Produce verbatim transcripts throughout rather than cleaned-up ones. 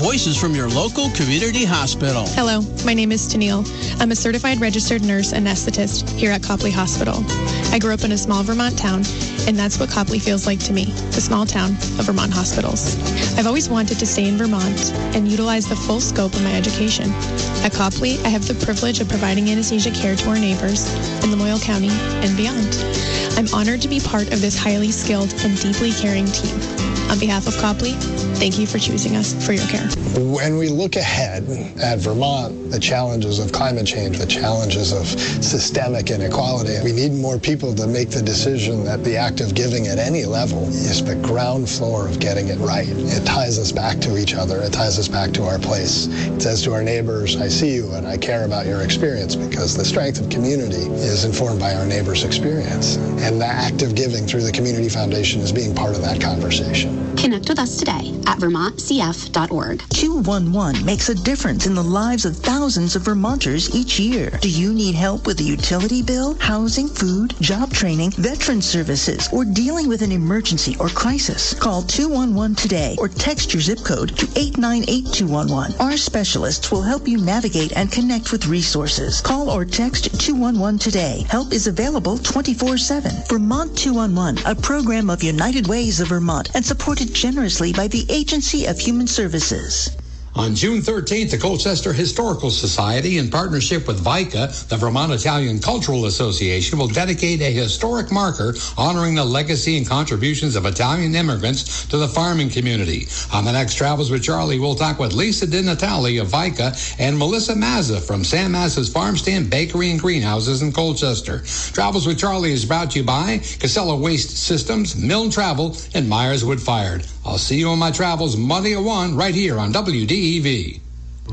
Voices from your local community hospital. Hello, my name is Tennille. I'm a certified registered nurse anesthetist here at Copley Hospital. I grew up in a small Vermont town, and that's what Copley feels like to me, the small town of Vermont hospitals. I've always wanted to stay in Vermont and utilize the full scope of my education. At Copley, I have the privilege of providing anesthesia care to our neighbors in Lamoille County and beyond. I'm honored to be part of this highly skilled and deeply caring team. On behalf of Copley, thank you for choosing us for your care. When we look ahead at Vermont, the challenges of climate change, the challenges of systemic inequality, we need more people to make the decision that the act of giving at any level is the ground floor of getting it right. It ties us back to each other. It ties us back to our place. It says to our neighbors, I see you and I care about your experience, because the strength of community is informed by our neighbors' experience. And the act of giving through the Community Foundation is being part of that conversation. Connect with us today at vermont c f dot org. two one one makes a difference in the lives of thousands of Vermonters each year. Do you need help with a utility bill, housing, food, job training, veteran services, or dealing with an emergency or crisis? Call two one one today or text your zip code to eight nine eight two one one. Our specialists will help you navigate and connect with resources. Call or text two one one today. Help is available twenty-four seven. Vermont two one one, a program of United Ways of Vermont and supported generously by the Agency of Human Services. On June thirteenth, the Colchester Historical Society, in partnership with VICA, the Vermont Italian Cultural Association, will dedicate a historic marker honoring the legacy and contributions of Italian immigrants to the farming community. On the next Travels with Charlie, we'll talk with Lisa DiNatale of VICA and Melissa Mazza from Sam Mazza's Farm Stand Bakery and Greenhouses in Colchester. Travels with Charlie is brought to you by Casella Waste Systems, Milne Travel, and Myers Wood Fired. I'll see you on my travels Monday at one right here on W D E V.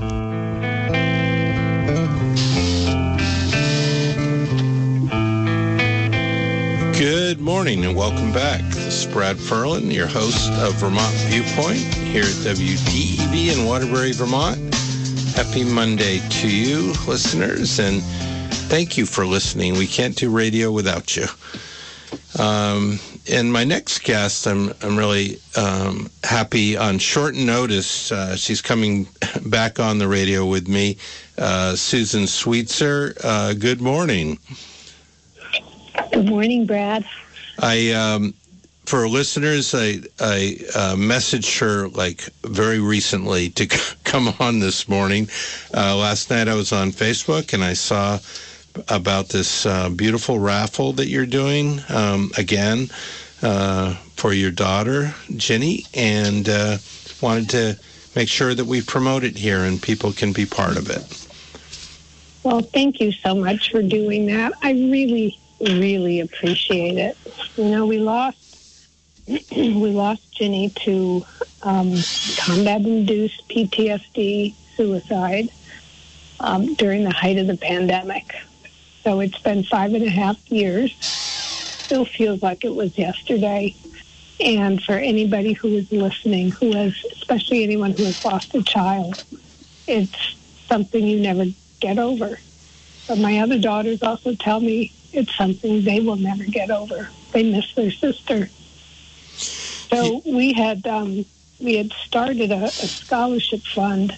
Good morning and welcome back. This is Brad Ferlin, your host of Vermont Viewpoint here at W D E V in Waterbury, Vermont. Happy Monday to you, listeners, and thank you for listening. We can't do radio without you. Um, and my next guest, I'm I'm really um, happy on short notice. Uh, she's coming back on the radio with me, uh, Susan Sweetser. Uh, good morning. Good morning, Brad. I um, for listeners, I I uh, messaged her like very recently to come on this morning. Uh, last night I was on Facebook and I saw about this uh, beautiful raffle that you're doing um, again uh, for your daughter, Ginny, and uh, wanted to make sure that we promote it here and people can be part of it. Well, thank you so much for doing that. I really, really appreciate it. You know, we lost we lost Ginny to um, combat-induced P T S D suicide um, during the height of the pandemic. So it's been five and a half years. Still feels like it was yesterday. And for anybody who is listening, who has, especially anyone who has lost a child, it's something you never get over. But my other daughters also tell me it's something they will never get over. They miss their sister. So we had um, we had started a, a scholarship fund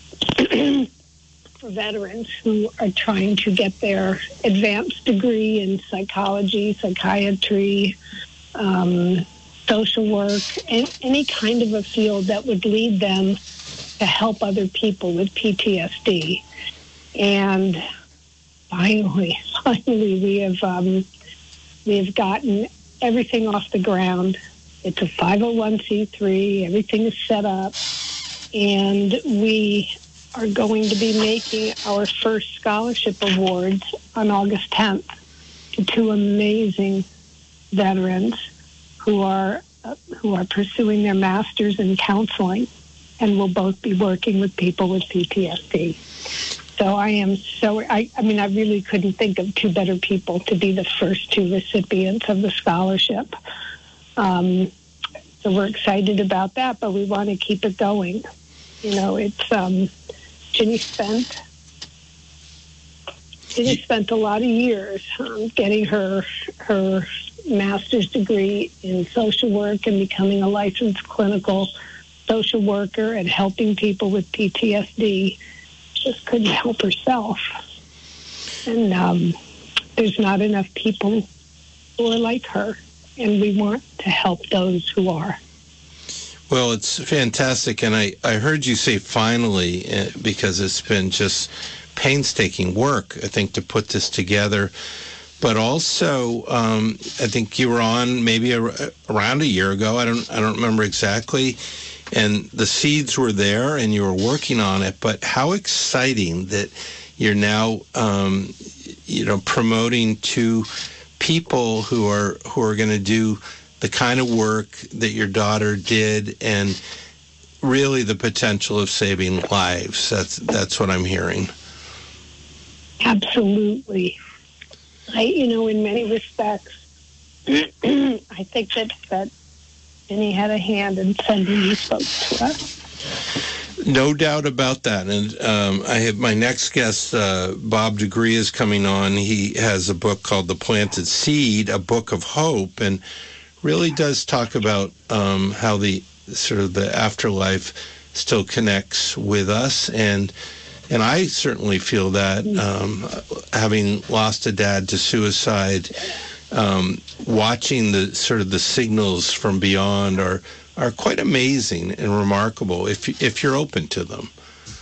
for veterans who are trying to get their advanced degree in psychology, psychiatry, um, social work, and any kind of a field that would lead them to help other people with P T S D. And finally, finally, we have um, we have gotten everything off the ground. It's a five oh one c three. Everything is set up, and we are going to be making our first scholarship awards on August tenth to two amazing veterans who are uh, who are pursuing their masters in counseling, and will both be working with people with P T S D. So I am so, I, I mean, I really couldn't think of two better people to be the first two recipients of the scholarship. Um, so we're excited about that, but we want to keep it going. You know, it's, um, Ginny spent, Ginny spent a lot of years um, getting her, her master's degree in social work and becoming a licensed clinical social worker and helping people with P T S D, just couldn't help herself. And um, there's not enough people who are like her, and we want to help those who are. Well, it's fantastic, and I, I heard you say finally, uh, because it's been just painstaking work, I think, to put this together. But also, um, I think you were on maybe a, around a year ago. I don't I don't remember exactly. And the seeds were there, and you were working on it. But how exciting that you're now, um, you know, promoting to people who are who are going to do the kind of work that your daughter did, and really the potential of saving lives. That's that's what I'm hearing. Absolutely. I, you know, in many respects, I think that, that Jenny had a hand in sending these folks to us. No doubt about that. And um, I have my next guest, uh, Bob Degree, is coming on. He has a book called The Planted Seed, a book of hope, and really does talk about um, how the sort of the afterlife still connects with us. And And I certainly feel that, um, having lost a dad to suicide, um, watching the sort of the signals from beyond are are quite amazing and remarkable if if you're open to them.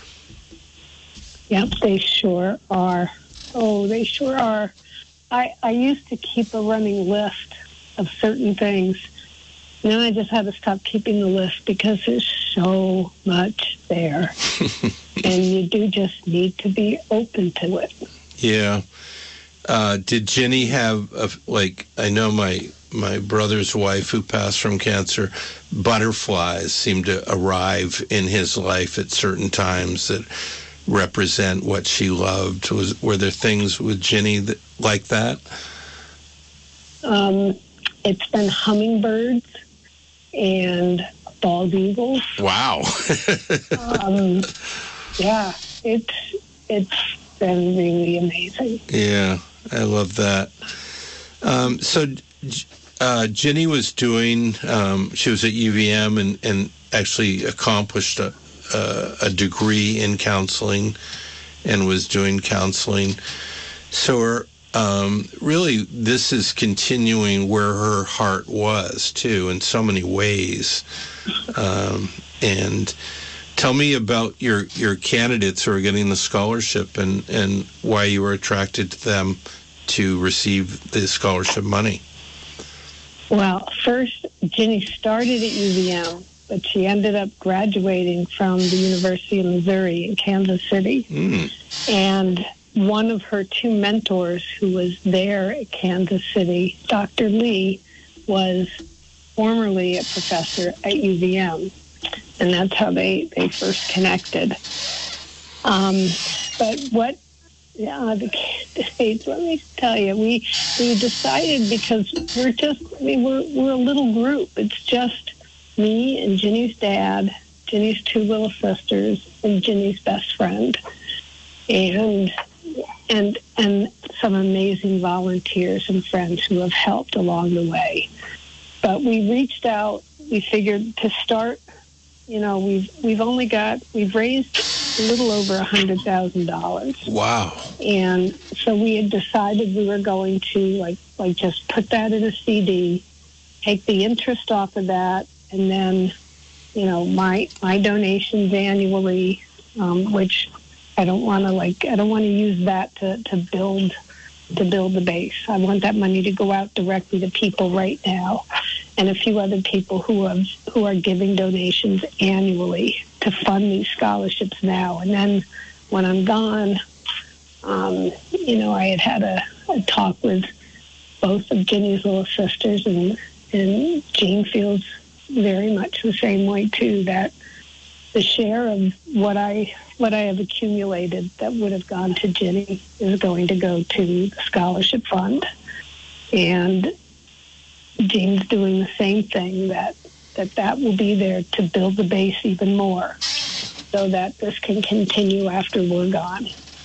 Yep, they sure are. Oh, they sure are. I I used to keep a running list of certain things. And then I just had to stop keeping the list because there's so much there. And you do just need to be open to it. Yeah. Uh, did Jenny have, a, like, I know my, my brother's wife who passed from cancer, butterflies seem to arrive in his life at certain times that represent what she loved. Was Were there things with Jenny that, like that? Um, it's been hummingbirds and bald eagles. Wow. um, yeah, it's it's been really amazing. Yeah, I love that. Um, so uh, Jenny was doing, um, she was at U V M and, and actually accomplished a, a, a degree in counseling and was doing counseling. So her, um, really, this is continuing where her heart was, too, in so many ways. Um, and tell me about your, your candidates who are getting the scholarship and, and why you were attracted to them to receive the scholarship money. Well, first, Jenny started at U V M, but she ended up graduating from the University of Missouri in Kansas City. Mm. And one of her two mentors who was there at Kansas City, Doctor Lee, was formerly a professor at U V M. And that's how they, they first connected. Um, but what, yeah, the candidates, let me tell you, we we decided because we're just, I mean, we're, we're a little group. It's just me and Jenny's dad, Jenny's two little sisters, and Jenny's best friend. And and and some amazing volunteers and friends who have helped along the way. But we reached out, we figured to start, you know, we've we've only got, we've raised a little over one hundred thousand dollars. Wow. And so we had decided we were going to, like, like just put that in a C D, take the interest off of that, and then, you know, my my donations annually, um, which I don't want to, like, I don't want to use that to, to build to build the base. I want that money to go out directly to people right now, and a few other people who have who are giving donations annually to fund these scholarships now. And then when I'm gone, um, you know, I had had a, a talk with both of Jenny's little sisters, and and Jean feels very much the same way too, that the share of what I what I have accumulated that would have gone to Jenny is going to go to the scholarship fund. And Jean's doing the same thing, that that, that will be there to build the base even more so that this can continue after we're gone.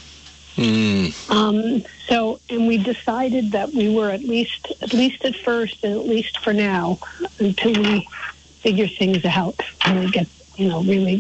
Mm. Um, so, and we decided that we were at least, at least at first, and at least for now, until we figure things out and we get you know, really